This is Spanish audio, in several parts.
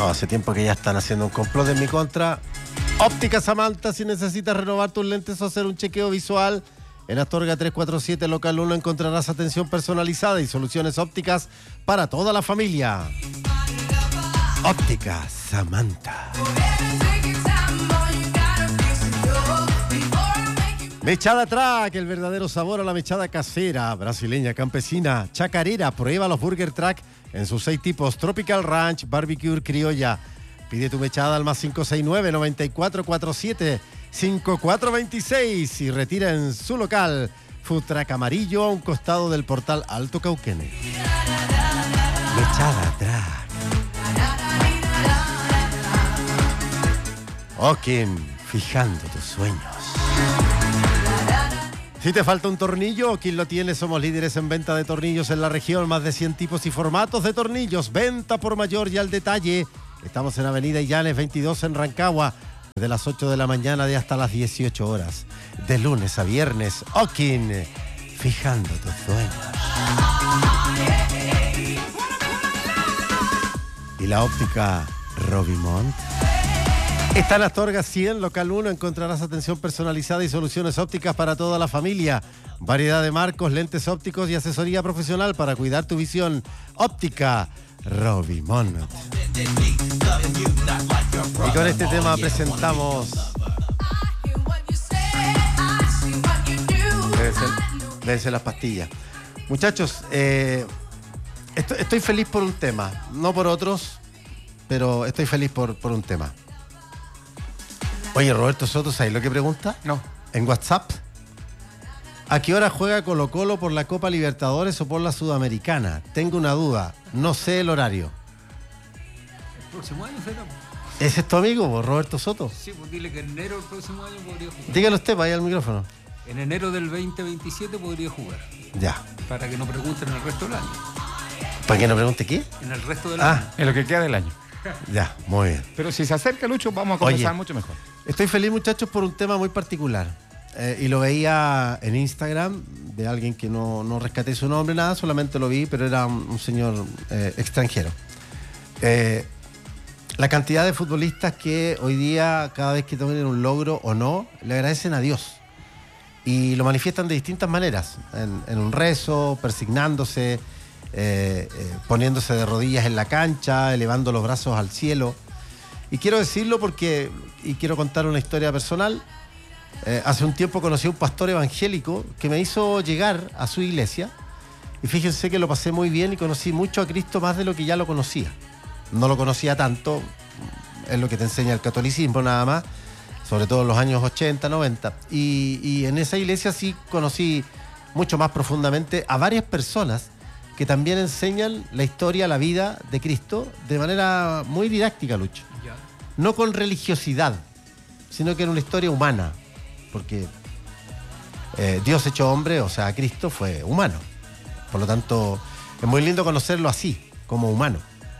No, hace tiempo que ya están haciendo un complot en mi contra. Óptica Samantha, si necesitas renovar tus lentes o hacer un chequeo visual, en Astorga 347, local 1, encontrarás atención personalizada y soluciones ópticas para toda la familia. Óptica Samantha. Mechada Track, el verdadero sabor a la mechada casera, brasileña, campesina, chacarera. Prueba los Burger Track en sus 6 tipos: Tropical Ranch, Barbecue, Criolla. Pide tu mechada al más 569-9447-5426 y retira en su local Food Track Amarillo a un costado del portal Alto Cauquenes. Mechada Track. Okin, fijando tus sueños. Si te falta un tornillo, Okin lo tiene. Somos líderes en venta de tornillos en la región. Más de 100 tipos y formatos de tornillos. Venta por mayor y al detalle. Estamos en Avenida Illanes 22 en Rancagua. Desde las 8 de la mañana de hasta las 18 horas. De lunes a viernes. Okin, fijando tus sueños. Y la óptica Robimont. Está en Astorga 100, local 1, encontrarás atención personalizada y soluciones ópticas para toda la familia. Variedad de marcos, lentes ópticos y asesoría profesional para cuidar tu visión. Óptica Robimont. Y con este tema presentamos... Deben ser las pastillas. Muchachos, estoy feliz por un tema, no por otros, pero estoy feliz por un tema. Oye, Roberto Soto, ¿sabes lo que pregunta? No. En WhatsApp. ¿A qué hora juega Colo-Colo por la Copa Libertadores o por la Sudamericana? Tengo una duda. No sé el horario. El próximo año será. ¿Ese es tu amigo, Roberto Soto? Sí, pues dile que en enero del próximo año podría jugar. Dígalo usted, vaya al micrófono. En enero del 2027 podría jugar. Ya. Para que no pregunten el resto del año. ¿Para que no pregunte qué? En el resto del año. En lo que queda del año. Ya, muy bien. Pero si se acerca Lucho, vamos a conversar mucho mejor. Estoy feliz, muchachos, por un tema muy particular. Y lo veía en Instagram de alguien que no rescaté su nombre, nada, solamente lo vi, pero era un señor extranjero. La cantidad de futbolistas que hoy día, cada vez que tienen un logro o no, le agradecen a Dios. Y lo manifiestan de distintas maneras, en un rezo, persignándose, poniéndose de rodillas en la cancha, elevando los brazos al cielo. Y quiero decirlo porque, y quiero contar una historia personal. Hace un tiempo conocí a un pastor evangélico que me hizo llegar a su iglesia, y fíjense que lo pasé muy bien y conocí mucho a Cristo, más de lo que ya lo conocía. No lo conocía tanto, es lo que te enseña el catolicismo nada más, sobre todo en los años 80, 90. Y en esa iglesia sí conocí mucho más profundamente a varias personas que también enseñan la historia, la vida de Cristo de manera muy didáctica, Lucho. Ya. No con religiosidad, sino que en una historia humana, porque Dios hecho hombre, o sea, Cristo fue humano. Por lo tanto, es muy lindo conocerlo así, como humano.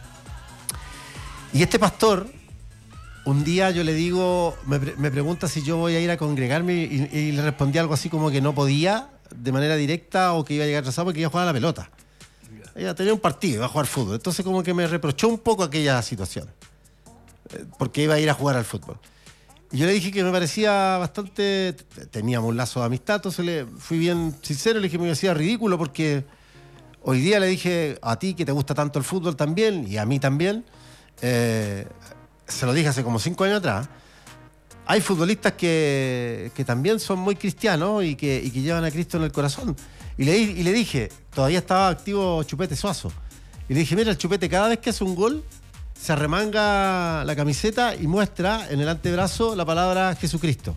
Y este pastor, un día yo le digo, me pregunta si yo voy a ir a congregarme y le respondí algo así como que no podía de manera directa o que iba a llegar atrasado porque iba a jugar a la pelota. Ella tenía un partido, iba a jugar fútbol. Entonces como que me reprochó un poco aquella situación, porque iba a ir a jugar al fútbol. Y yo le dije que me parecía bastante... Teníamos un lazo de amistad, entonces le fui bien sincero, le dije que me parecía ridículo porque hoy día le dije a ti que te gusta tanto el fútbol también, y a mí también, se lo dije hace como 5 años atrás, hay futbolistas que también son muy cristianos y que llevan a Cristo en el corazón. Y le dije, todavía estaba activo Chupete Suazo, y le dije, mira, el Chupete cada vez que hace un gol se arremanga la camiseta y muestra en el antebrazo la palabra Jesucristo.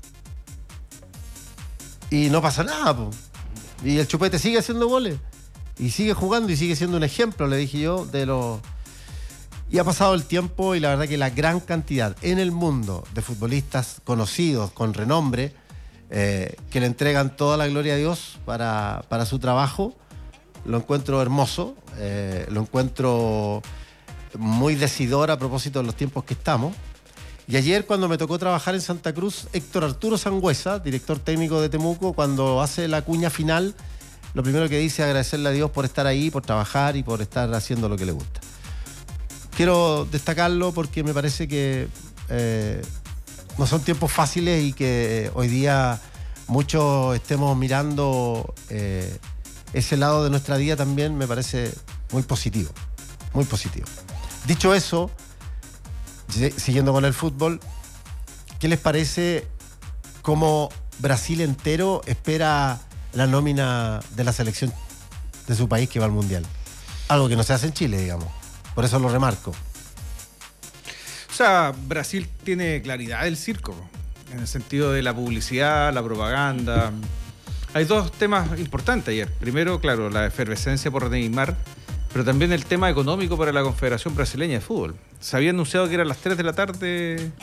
Y no pasa nada, po. Y el Chupete sigue haciendo goles y sigue jugando y sigue siendo un ejemplo, le dije yo, de lo... Y ha pasado el tiempo y la verdad que la gran cantidad en el mundo de futbolistas conocidos, con renombre, que le entregan toda la gloria a Dios para su trabajo, lo encuentro hermoso, lo encuentro muy decidor a propósito de los tiempos que estamos. Y ayer, cuando me tocó trabajar en Santa Cruz, Héctor Arturo Sangüesa, director técnico de Temuco, cuando hace la cuña final, lo primero que dice es agradecerle a Dios por estar ahí, por trabajar y por estar haciendo lo que le gusta. quiero destacarlo porque me parece que no son tiempos fáciles y que hoy día muchos estemos mirando ese lado de nuestra vida también me parece muy positivo, muy positivo. Dicho eso, siguiendo con el fútbol, ¿qué les parece cómo Brasil entero espera la nómina de la selección de su país que va al Mundial? Algo que no se hace en Chile, digamos. Por eso lo remarco. O sea, Brasil tiene claridad del circo, en el sentido de la publicidad, la propaganda. Hay dos temas importantes ayer. Primero, claro, la efervescencia por Neymar, pero también el tema económico para la Confederación Brasileña de Fútbol. Se había anunciado que era a las 3 de la tarde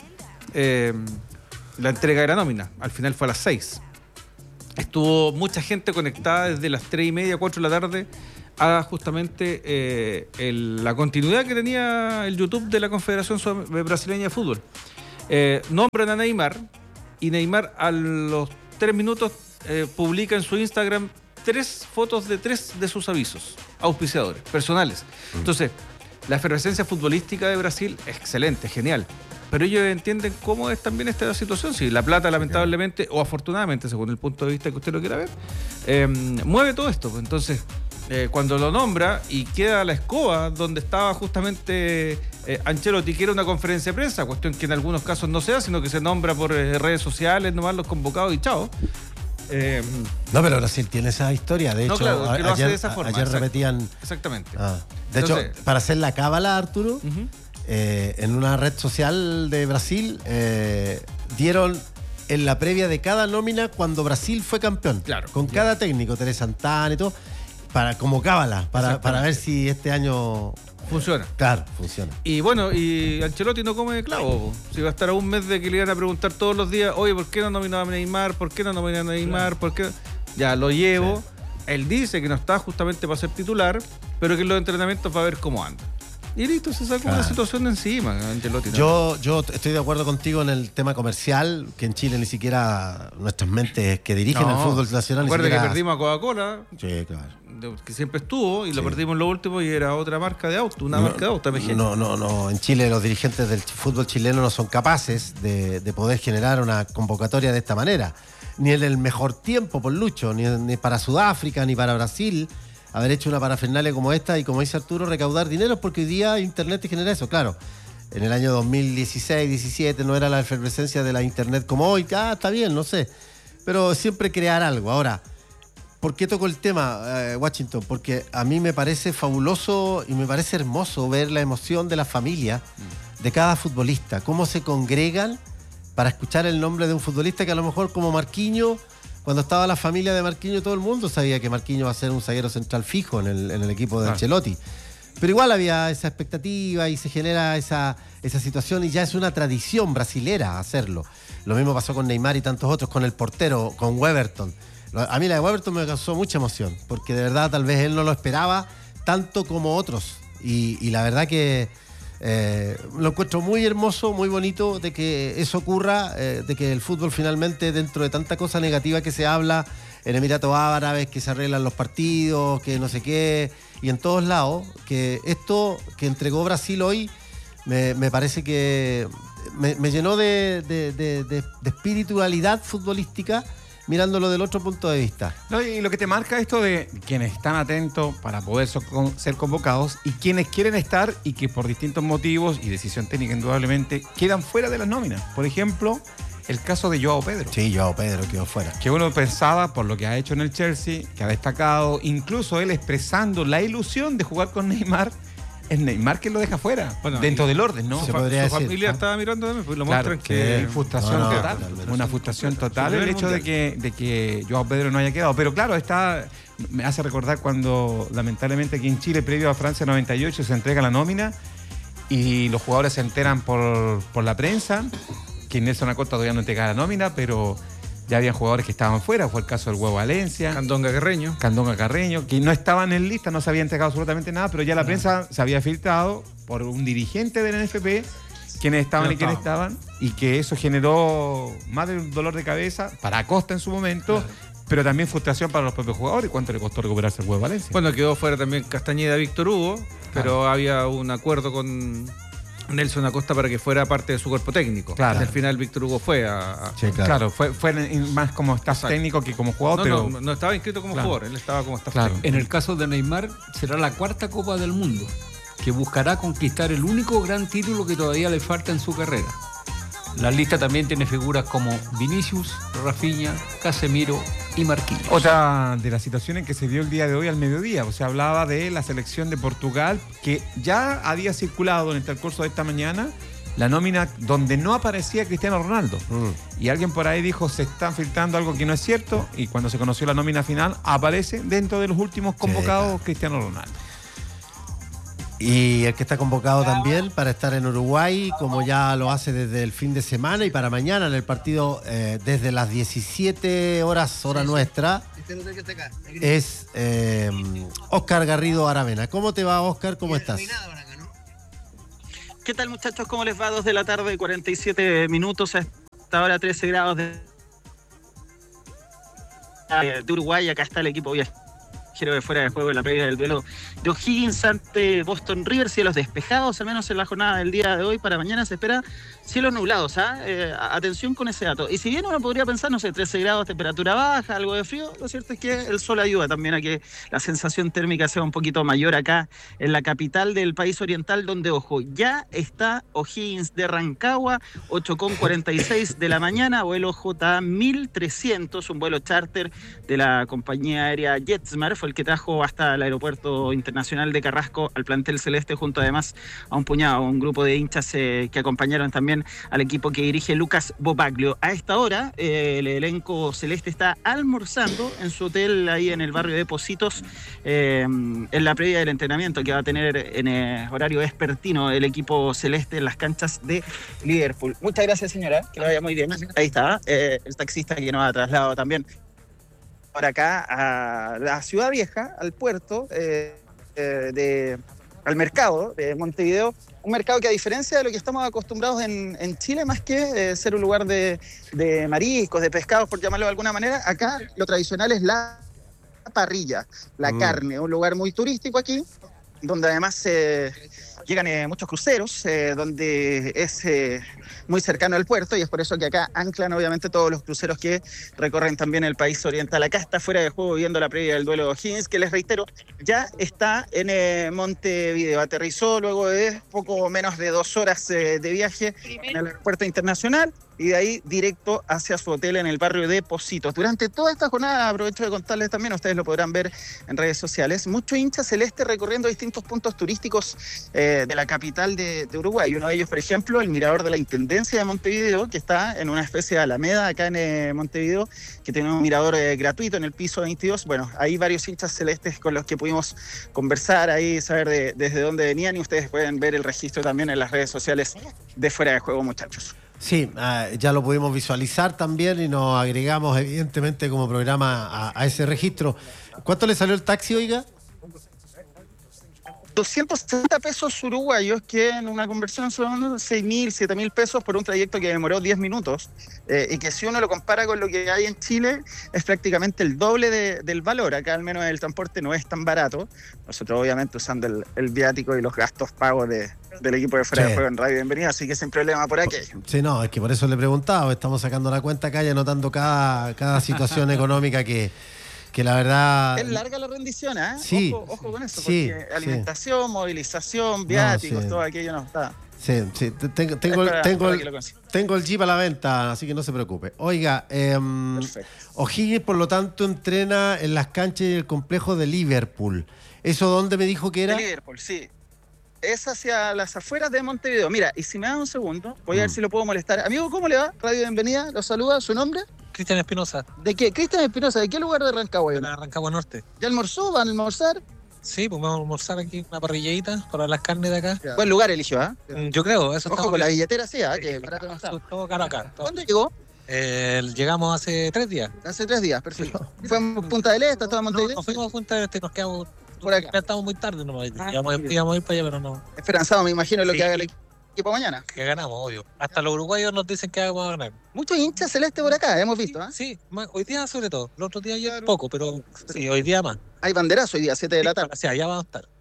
la entrega de la nómina. Al final fue a las 6. Estuvo mucha gente conectada desde las 3:30, 4 de la tarde a justamente la continuidad que tenía el YouTube de la Confederación Brasileña de Fútbol. Nombran a Neymar y Neymar a los 3 minutos publica en su Instagram 3 fotos de 3 de sus avisos auspiciadores personales. Entonces, la efervescencia futbolística de Brasil es excelente, genial. Pero ellos entienden cómo es también esta situación. Si la plata, lamentablemente, o afortunadamente, según el punto de vista que usted lo quiera ver, mueve todo esto. Entonces, cuando lo nombra y queda la escoba donde estaba justamente Ancelotti, que era una conferencia de prensa, cuestión que en algunos casos no se da, sino que se nombra por redes sociales, nomás los convocados y chao. No, pero Brasil tiene esa historia. De hecho, claro, que lo hace de esa forma. Ayer repetían. Exactamente. De hecho, para hacer la cábala, Arturo, en una red social de Brasil dieron en la previa de cada nómina cuando Brasil fue campeón. Claro. Con cada técnico, Tere Santana y todo, como cábala, para ver si este año funciona. Claro, funciona. Y bueno, y Ancelotti no come clavo. Si va a estar a un mes de que le iban a preguntar todos los días, oye, ¿por qué no nominaban a Neymar? ¿Por qué no nominaban a Neymar? ¿Por qué? Ya lo llevo. Sí. Él dice que no está justamente para ser titular, pero que en los entrenamientos va a ver cómo anda. Y listo, se saca una situación de encima, Ancelotti. Yo estoy de acuerdo contigo en el tema comercial, que en Chile ni siquiera nuestras mentes que dirigen el fútbol nacional. Recuerda que perdimos a Coca-Cola. Sí, claro. Que siempre estuvo y lo perdimos en lo último y era otra marca de auto, marca de auto. No. En Chile los dirigentes del fútbol chileno no son capaces de poder generar una convocatoria de esta manera. Ni en el mejor tiempo, por Lucho, ni para Sudáfrica, ni para Brasil, haber hecho una parafernalia como esta y, como dice Arturo, recaudar dinero, porque hoy día Internet te genera eso. Claro, en el año 2016, 17 no era la efervescencia de la Internet como hoy. Está bien, no sé. Pero siempre crear algo. Ahora, ¿por qué toco el tema, Washington? Porque a mí me parece fabuloso y me parece hermoso ver la emoción de la familia de cada futbolista. Cómo se congregan para escuchar el nombre de un futbolista que a lo mejor, como Marquinhos, cuando estaba la familia de Marquinhos, todo el mundo sabía que Marquinhos va a ser un zaguero central fijo en el equipo de Ancelotti. Pero igual había esa expectativa y se genera esa situación y ya es una tradición brasilera hacerlo. Lo mismo pasó con Neymar y tantos otros, con el portero, con Weberton. A mí la de Weberton me causó mucha emoción, porque de verdad tal vez él no lo esperaba tanto como otros. Y la verdad que lo encuentro muy hermoso, muy bonito de que eso ocurra, de que el fútbol finalmente, dentro de tanta cosa negativa que se habla en Emiratos Árabes, que se arreglan los partidos, que no sé qué, y en todos lados, que esto que entregó Brasil hoy me parece que me llenó de espiritualidad futbolística, mirándolo del otro punto de vista. No, y lo que te marca esto de quienes están atentos para poder ser convocados y quienes quieren estar y que por distintos motivos y decisión técnica indudablemente quedan fuera de las nóminas. Por ejemplo, el caso de Joao Pedro. Sí, Joao Pedro quedó fuera. Que uno pensaba, por lo que ha hecho en el Chelsea, que ha destacado, incluso él expresando la ilusión de jugar con Neymar, es Neymar que lo deja fuera, dentro del orden, ¿no? Se podría decir, familia estaba mirando también, pues lo muestran que frustración total. Una frustración total el hecho de que Joao Pedro no haya quedado. Pero claro, me hace recordar cuando lamentablemente aquí en Chile, previo a Francia 98, se entrega la nómina y los jugadores se enteran por la prensa que Nelson Acosta todavía no entregaba la nómina, pero ya habían jugadores que estaban fuera. Fue el caso del Huevo Valencia. Candonga Carreño, que no estaban en lista, no se había entregado absolutamente nada, pero ya la prensa se había filtrado por un dirigente del NFP quiénes estaban y quiénes estaban, y que eso generó más de un dolor de cabeza para Acosta en su momento, pero también frustración para los propios jugadores. ¿Cuánto le costó recuperarse el Huevo Valencia? Bueno, quedó fuera también Castañeda, Víctor Hugo, pero había un acuerdo con Nelson Acosta para que fuera parte de su cuerpo técnico. Claro. Al final Víctor Hugo fue Sí, Claro, fue más como staff Exacto. técnico que como jugador, No, pero no estaba inscrito como Claro. jugador, él estaba como staff Claro. técnico. En el caso de Neymar, será la cuarta Copa del Mundo, que buscará conquistar el único gran título que todavía le falta en su carrera. La lista también tiene figuras como Vinicius, Rafinha, Casemiro y Marquinhos. otra de las situaciones que se dio el día de hoy al mediodía, o sea, hablaba de la selección de Portugal, que ya había circulado en el transcurso de esta mañana la nómina donde no aparecía Cristiano Ronaldo. Y alguien por ahí dijo, se está filtrando algo que no es cierto, y cuando se conoció la nómina final, aparece dentro de los últimos convocados claro. Cristiano Ronaldo. Y el que está convocado también para estar en Uruguay, como ya lo hace desde el fin de semana y para mañana en el partido desde las 17 horas, hora nuestra, es Óscar Garrido Aravena. ¿Cómo te va, Óscar? ¿Cómo estás? ¿Qué tal, muchachos? ¿Cómo les va? 2 de la tarde, 47 minutos. A esta hora 13 grados de Uruguay. Acá está el equipo viajero de fuera de juego en la previa del duelo de O'Higgins ante Boston River. Cielos despejados, al menos en la jornada del día de hoy. Para mañana se espera cielos nublados. Atención con ese dato. Y si bien uno podría pensar, no sé, 13 grados, temperatura baja, algo de frío, lo cierto es que el sol ayuda también a que la sensación térmica sea un poquito mayor acá en la capital del país oriental, donde, ojo, ya está O'Higgins de Rancagua, 8:46 de la mañana, vuelo JA 1300, un vuelo charter de la compañía aérea JetSmart, fue el que trajo hasta el aeropuerto internacional de Carrasco al plantel celeste, junto además a un grupo de hinchas que acompañaron también al equipo que dirige Lucas Bobaglio. A esta hora, el elenco celeste está almorzando en su hotel ahí en el barrio de Pocitos, en la previa del entrenamiento que va a tener en horario vespertino el equipo celeste en las canchas de Liverpool. Muchas gracias, señora, que lo vaya muy bien. Ahí está, el taxista que nos ha trasladado también por acá a la Ciudad Vieja, al puerto, al mercado de Montevideo. Un mercado que, a diferencia de lo que estamos acostumbrados en Chile, más que ser un lugar de mariscos, de pescados, por llamarlo de alguna manera, acá lo tradicional es la parrilla, la carne, un lugar muy turístico aquí, donde además llegan muchos cruceros, donde es muy cercano al puerto, y es por eso que acá anclan obviamente todos los cruceros que recorren también el país oriental. Acá está fuera de juego viendo la previa del duelo de O'Higgins, que les reitero, ya está en Montevideo. Aterrizó luego de poco menos de 2 horas de viaje en el aeropuerto internacional, y de ahí directo hacia su hotel en el barrio de Pocitos. Durante toda esta jornada, aprovecho de contarles también, ustedes lo podrán ver en redes sociales, muchos hinchas celestes recorriendo distintos puntos turísticos de la capital de Uruguay. Uno de ellos, por ejemplo, el Mirador de la Intendencia de Montevideo, que está en una especie de alameda acá en Montevideo, que tiene un mirador gratuito en el piso 22. Bueno, hay varios hinchas celestes con los que pudimos conversar ahí, saber desde dónde venían, y ustedes pueden ver el registro también en las redes sociales de Fuera de Juego, muchachos. Sí, ya lo pudimos visualizar también y nos agregamos evidentemente como programa a ese registro. ¿Cuánto le salió el taxi, oiga? 260 pesos uruguayos, que en una conversión son 6.000, 7.000 pesos por un trayecto que demoró 10 minutos, y que si uno lo compara con lo que hay en Chile, es prácticamente el doble del valor. Acá al menos el transporte no es tan barato. Nosotros obviamente usando el viático y los gastos pagos del equipo de Fuera de Juego en Radio Bienvenida, así que sin problema por aquello. Sí, no, es que por eso le he preguntado, estamos sacando la cuenta acá y anotando cada situación económica que la verdad... Es larga la rendición, ¿eh? Sí, ojo con eso, sí, porque alimentación, movilización, viáticos, todo aquello no está. Sí, tengo el Jeep a la venta, así que no se preocupe. Oiga, O'Higgins, por lo tanto, entrena en las canchas y el complejo de Liverpool. ¿Eso dónde me dijo que era? De Liverpool, sí. Es hacia las afueras de Montevideo. Mira, y si me da un segundo, voy a ver si lo puedo molestar. Amigo, ¿cómo le va? Radio Bienvenida, lo saluda, ¿su nombre? Cristian Espinosa. ¿De qué? Cristian Espinosa, ¿de qué lugar de Rancagua? De la Rancagua Norte. ¿Ya almorzó? ¿Van a almorzar? Sí, pues vamos a almorzar aquí una parrilladita para las carnes de acá. Buen lugar eligió, ¿ah? Yo creo, eso Ojo con la billetera, sí, que barato no está. Todo caro acá. ¿Cuándo llegó? Llegamos hace 3 días. Hace 3 días, perfecto. ¿Fue en Punta del Este, toda Montevideo? Nos fuimos a Punta del Este, nos quedamos por acá. Ya estamos muy tarde, no íbamos a ir para allá, pero no. Esperanzado, me imagino, lo que haga el equipo mañana. Que ganamos, obvio. Hasta los uruguayos nos dicen que vamos a ganar. Muchos hinchas celestes por acá, hemos visto, ¿eh? Sí, hoy día sobre todo. Los otros días ayer poco, pero sí, hoy día más. Hay banderazo hoy día, 7 de la tarde. O sea, ya vamos a estar.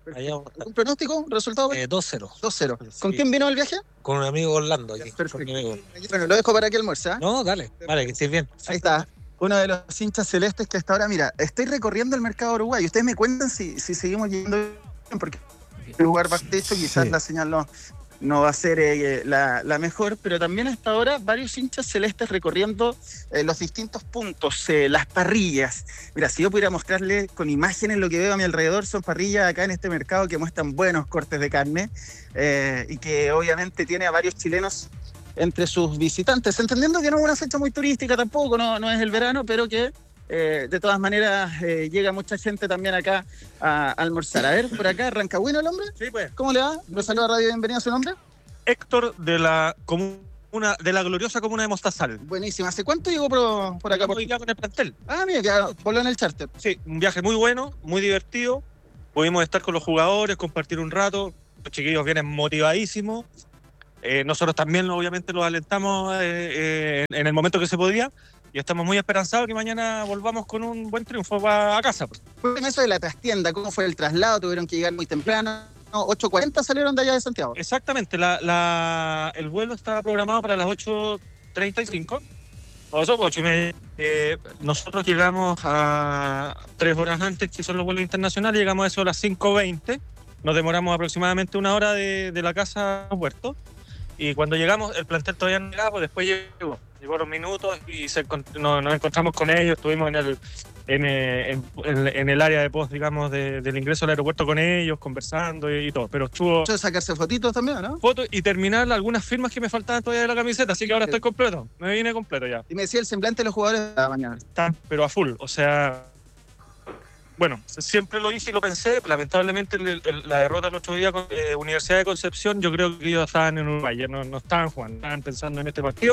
Allá vamos a estar. ¿Un pronóstico? ¿Un resultado? 2-0. 2-0. ¿Con Sí. quién vino el viaje? Con un amigo Orlando aquí. Perfecto. Con mi amigo. Bueno, lo dejo para que almuerce. ¿Ah? No, dale. Vale, que estés bien. Ahí está. Uno de los hinchas celestes que hasta ahora, mira, estoy recorriendo el mercado uruguayo. Ustedes me cuentan si seguimos yendo bien, porque el lugar va techo, quizás Sí. la señal no va a ser la mejor, pero también hasta ahora varios hinchas celestes recorriendo los distintos puntos, las parrillas. Mira, si yo pudiera mostrarle con imágenes lo que veo a mi alrededor, son parrillas acá en este mercado que muestran buenos cortes de carne y que obviamente tiene a varios chilenos entre sus visitantes, entendiendo que no es una fecha muy turística tampoco, no es el verano, pero que de todas maneras llega mucha gente también acá a almorzar. A ver, por acá, ¿Rancagüino el hombre? Sí, pues. ¿Cómo le va? Lo saluda Radio Bienvenido, ¿su nombre? Héctor de la comuna, de la gloriosa comuna de Mostazal. Buenísimo. ¿Hace cuánto llegó por acá? Hoy día con el plantel. Ah, mira, que voló en el charter. Sí, un viaje muy bueno, muy divertido. Pudimos estar con los jugadores, compartir un rato. Los chiquillos vienen motivadísimos. Nosotros también, obviamente, los alentamos en el momento que se podía. Y estamos muy esperanzados que mañana volvamos con un buen triunfo a casa. En eso de la trastienda, ¿cómo fue el traslado? ¿Tuvieron que llegar muy temprano? 8:40 salieron de allá de Santiago. Exactamente, el vuelo estaba programado para las 8:35. O eso, 8:30. Nosotros llegamos a 3 horas antes, que son los vuelos internacionales, llegamos a eso a las 5:20. Nos demoramos aproximadamente 1 hora de la casa a Puerto. Y cuando llegamos, el plantel todavía no llegaba, pues después llegó los minutos y nos encontramos con ellos, estuvimos en el área de post, digamos, del ingreso al aeropuerto con ellos, conversando y todo. Pero estuvo ¿Mucho de sacarse fotitos también, no? fotos y terminar algunas firmas que me faltaban todavía de la camiseta, así que ahora estoy completo, me vine completo ya. Y me decía el semblante de los jugadores de la mañana. Están, pero a full, o sea... Bueno, siempre lo hice y lo pensé. Lamentablemente la derrota el otro día con Universidad de Concepción, yo creo que ellos estaban en Uruguay, ya no estaban jugando, estaban pensando en este partido.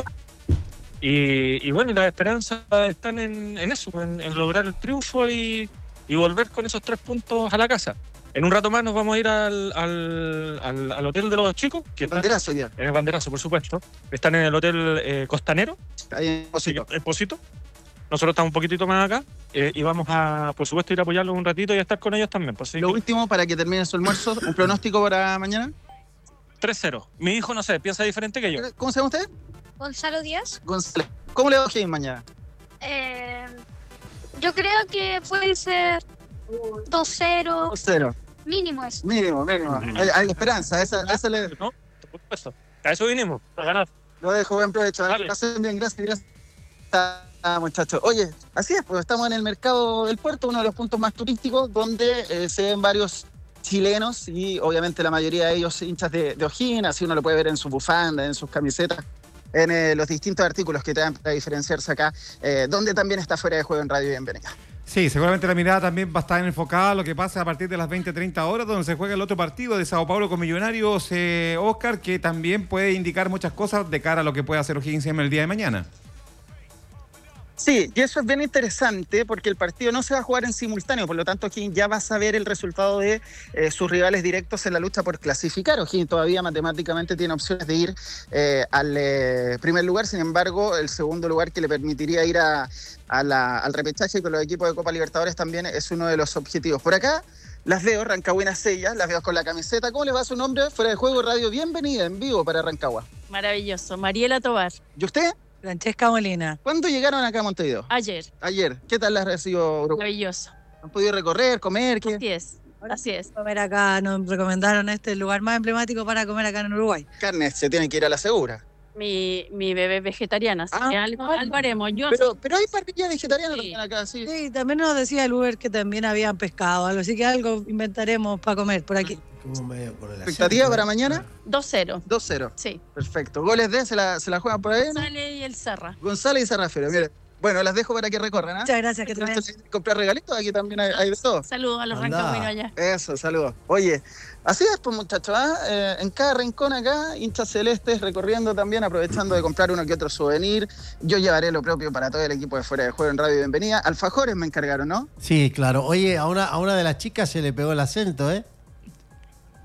Y bueno, las esperanzas están en eso, en lograr el triunfo y volver con esos 3 puntos a la casa. En un rato más nos vamos a ir al hotel de los chicos, que están Banderazo ya. en el Banderazo, por supuesto. Están en el hotel Costanero, Ahí en Posito. en Posito. Nosotros estamos un poquitito más acá y vamos a, por supuesto, ir a apoyarlos un ratito y a estar con ellos también. Pues, sí, Lo último, para que termine su almuerzo, un pronóstico para mañana. 3-0. Mi hijo, no sé, piensa diferente que yo. ¿Cómo se llama usted? Gonzalo Díaz. González. ¿Cómo le va a O'Higgins mañana? Yo creo que puede ser 2-0, 2-0. mínimo eso. Mínimo. Hay esperanza, esa le... ¿No? Por supuesto. A eso vinimos, a ganar. Lo dejo, buen provecho. Dale. Pasen bien, gracias. Muchachos. Oye, así es, pues estamos en el mercado del puerto, uno de los puntos más turísticos, donde se ven varios chilenos y obviamente la mayoría de ellos hinchas de O'Higgins, así uno lo puede ver en sus bufandas, en sus camisetas, en los distintos artículos que te dan para diferenciarse acá, donde también está Fuera de Juego en Radio Bienvenida. Sí, seguramente la mirada también va a estar enfocada a lo que pasa a partir de las 20:30 horas, donde se juega el otro partido de Sao Paulo con Millonarios, Oscar, que también puede indicar muchas cosas de cara a lo que puede hacer O'Higgins el día de mañana. Sí, y eso es bien interesante porque el partido no se va a jugar en simultáneo, por lo tanto O'Higgins ya va a saber el resultado de sus rivales directos en la lucha por clasificar. O'Higgins todavía matemáticamente tiene opciones de ir al primer lugar, sin embargo el segundo lugar que le permitiría ir al repechaje con los equipos de Copa Libertadores también es uno de los objetivos. Por acá las veo, Rancagüinas Sellas, las veo con la camiseta. ¿Cómo le va su nombre? Fuera de Juego Radio, bienvenida en vivo para Rancagua. Maravilloso. Mariela Tobar. ¿Y usted? Francesca Molina. ¿Cuándo llegaron acá a Montevideo? Ayer. Ayer. ¿Qué tal las recibió Uruguay? Maravilloso. ¿Han podido recorrer, comer? ¿Qué? Así es. Así es. Comer acá, nos recomendaron el lugar más emblemático para comer acá en Uruguay. Carne, se tienen que ir a la segura. Mi bebé es vegetariana, así que algo haremos. Pero hay parrilla vegetariana también acá, sí. Sí, también nos decía el Uber que también habían pescado, algo, así que algo inventaremos para comer por aquí. ¿Expectativa para mañana? 2-0. 2-0. Sí. Perfecto. ¿Goles de? ¿Se la juegan por ahí? González y el Serra. González y Serrafero, mire. Bueno, las dejo para que recorran, ¿ah? Muchas gracias, que te vayan. Comprar regalitos, aquí también hay de todo. Saludos a los rancagüinos allá. Eso, saludos. Oye, así es, pues muchachos, en cada rincón acá, hinchas celestes recorriendo también, aprovechando de comprar uno que otro souvenir. Yo llevaré lo propio para todo el equipo de Fuera de Juego en Radio Bienvenida. Alfajores me encargaron, ¿no? Sí, claro. Oye, a una de las chicas se le pegó el acento, ¿eh?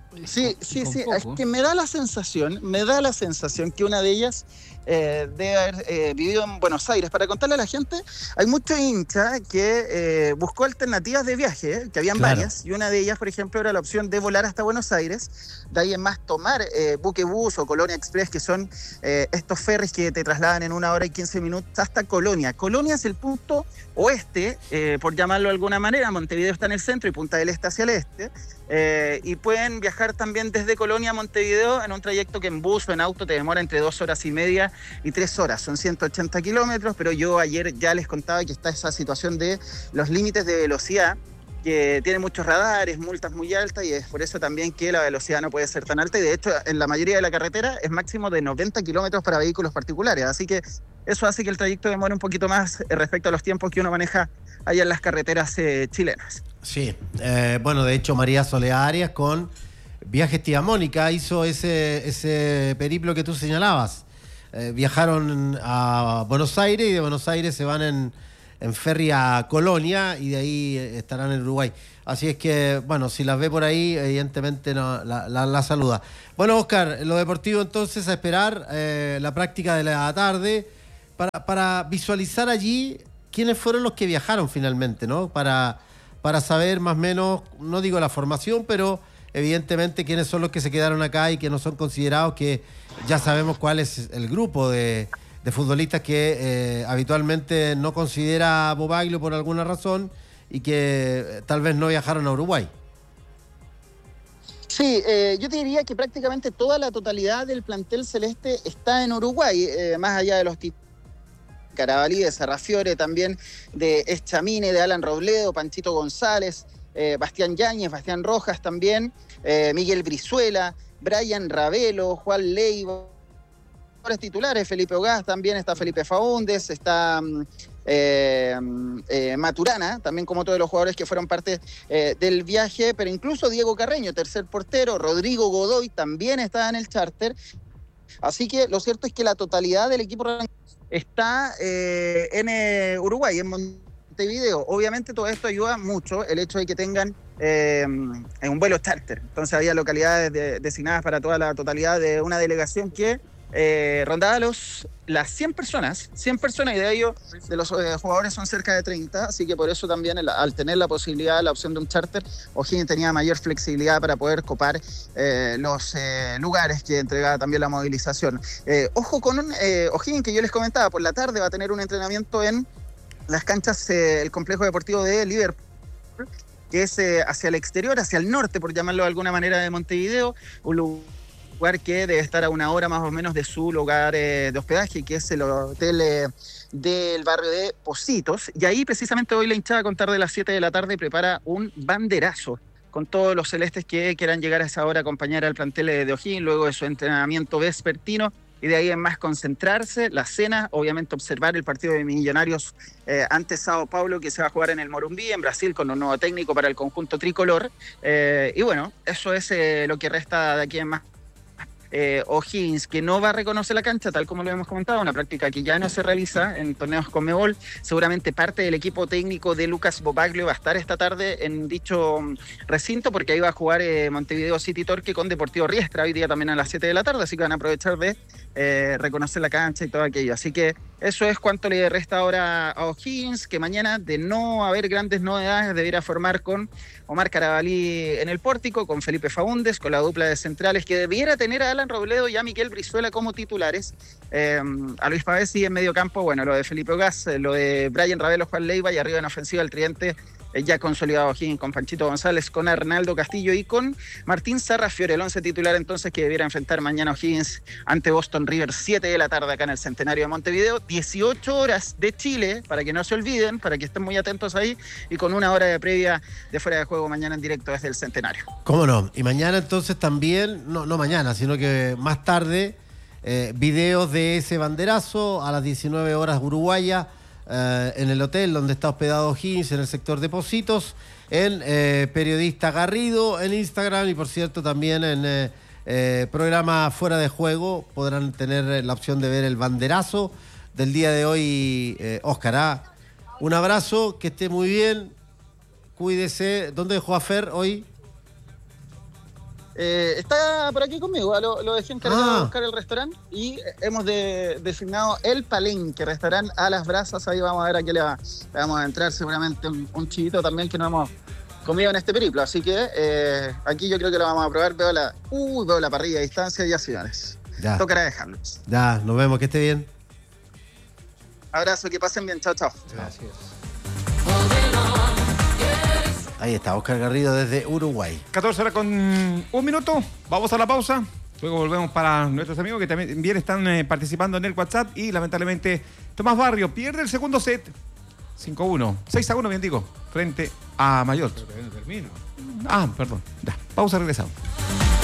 Sí, Con es poco. que me da la sensación que una de ellas debe haber vivido en Buenos Aires. Para contarle a la gente, hay mucho hincha que buscó alternativas de viaje, que habían Claro. varias, y una de ellas, por ejemplo, era la opción de volar hasta Buenos Aires, de ahí en más tomar Buquebus o Colonia Express, que son estos ferries que te trasladan en 1 hora y 15 minutos hasta Colonia. Colonia es el punto oeste, por llamarlo de alguna manera. Montevideo está en el centro y Punta del Este hacia el este. Y pueden viajar también desde Colonia a Montevideo en un trayecto que en bus o en auto te demora entre 2 horas y media y 3 horas. Son 180 kilómetros, pero yo ayer ya les contaba que está esa situación de los límites de velocidad, que tiene muchos radares, multas muy altas, y es por eso también que la velocidad no puede ser tan alta, y de hecho en la mayoría de la carretera es máximo de 90 kilómetros para vehículos particulares, así que eso hace que el trayecto demore un poquito más respecto a los tiempos que uno maneja allá en las carreteras chilenas. Sí, bueno, de hecho María Soledad Arias con Viajes Tía Mónica hizo ese periplo que tú señalabas. Viajaron a Buenos Aires y de Buenos Aires se van en ferry a Colonia y de ahí estarán en Uruguay. Así es que, bueno, si las ve por ahí, evidentemente no, la saluda. Bueno, Oscar, lo deportivo entonces a esperar la práctica de la tarde para visualizar allí quiénes fueron los que viajaron finalmente, ¿no? Para saber más o menos, no digo la formación, pero evidentemente quiénes son los que se quedaron acá y que no son considerados, que ya sabemos cuál es el grupo de futbolistas que habitualmente no considera Bobaglio por alguna razón y que tal vez no viajaron a Uruguay. Sí, yo te diría que prácticamente toda la totalidad del plantel celeste está en Uruguay, más allá de los Carabalí, de Sarrafiore, también de Eschamine, de Alan Robledo, Panchito González, Bastián Yáñez, Bastián Rojas también, Miguel Brizuela, Brian Ravelo, Juan Leiva, titulares, Felipe Ogaz también, está Felipe Faúndez, está Maturana, también como todos los jugadores que fueron parte del viaje, pero incluso Diego Carreño, tercer portero, Rodrigo Godoy también estaba en el charter, así que lo cierto es que la totalidad del equipo está en Uruguay, en Montevideo. Obviamente todo esto ayuda mucho, el hecho de que tengan un vuelo charter, entonces había localidades designadas para toda la totalidad de una delegación que rondaba las 100 personas, y de ellos, de los jugadores son cerca de 30, así que por eso también al tener la posibilidad, la opción de un charter, O'Higgins tenía mayor flexibilidad para poder copar los lugares que entregaba también la movilización. Ojo con O'Higgins, que yo les comentaba, por la tarde va a tener un entrenamiento en las canchas, el complejo deportivo de Liverpool, que es hacia el exterior, hacia el norte, por llamarlo de alguna manera, de Montevideo, un lugar que debe estar a 1 hora más o menos de su lugar de hospedaje, que es el hotel del barrio de Pocitos, y ahí precisamente hoy la hinchada a contar de las 7 de la tarde prepara un banderazo con todos los celestes que quieran llegar a esa hora a acompañar al plantel de O'Higgins luego de su entrenamiento vespertino, y de ahí en más concentrarse, la cena, obviamente observar el partido de Millonarios ante Sao Paulo, que se va a jugar en el Morumbí, en Brasil, con un nuevo técnico para el conjunto tricolor, y bueno, eso es lo que resta de aquí en más. O'Higgins, que no va a reconocer la cancha, tal como lo hemos comentado, una práctica que ya no se realiza en torneos Conmebol. Seguramente parte del equipo técnico de Lucas Bobaglio va a estar esta tarde en dicho recinto, porque ahí va a jugar Montevideo City Torque con Deportivo Riestra, hoy día también a las 7 de la tarde, así que van a aprovechar de reconocer la cancha y todo aquello. Así que eso es cuanto le resta ahora a O'Higgins, que mañana, de no haber grandes novedades, deberá formar con Omar Carabalí en el pórtico, con Felipe Faúndez, con la dupla de centrales, que debiera tener a Alan Robledo y a Miguel Brizuela como titulares, a Luis Pavesi en medio campo, bueno, lo de Felipe Ogaz, lo de Brian Ravelo, Juan Leiva, y arriba en ofensiva el tridente ya consolidado O'Higgins, con Panchito González, con Arnaldo Castillo y con Martín Sarrafiore, el 11 titular entonces que debiera enfrentar mañana O'Higgins ante Boston River, 7 de la tarde acá en el Centenario de Montevideo, 18 horas de Chile, para que no se olviden, para que estén muy atentos ahí, y con 1 hora de previa de fuera de juego mañana en directo desde el Centenario. ¿Cómo no? Y mañana entonces también, no mañana, sino que más tarde, videos de ese banderazo a las 19 horas uruguaya, en el hotel donde está hospedado O'Higgins, en el sector de Pocitos, en Periodista Garrido, en Instagram, y por cierto también en programa Fuera de Juego podrán tener la opción de ver el banderazo del día de hoy. Óscar, un abrazo, que esté muy bien, cuídese. ¿Dónde dejó a Fer hoy? Está por aquí conmigo, lo dejé encargado de buscar el restaurante y hemos designado El Palenque, restaurante a las brasas. Ahí vamos a ver a qué le vamos a entrar, seguramente un chivito también que no hemos comido en este periplo. Así que aquí yo creo que lo vamos a probar. Veo la parrilla a distancia, ya señores. Ya. Tocará dejarlos. Ya, nos vemos, que esté bien. Abrazo, que pasen bien, chao, chao. Gracias. Ahí está, Oscar Garrido desde Uruguay. 14 horas con 1 minuto. Vamos a la pausa. Luego volvemos para nuestros amigos que también están participando en el WhatsApp. Y lamentablemente, Tomás Barrio pierde el segundo set. 5-1. 6-1, bien digo. Frente a Mayotte. Pero todavía no termino. Perdón. Ya. Pausa, regresamos.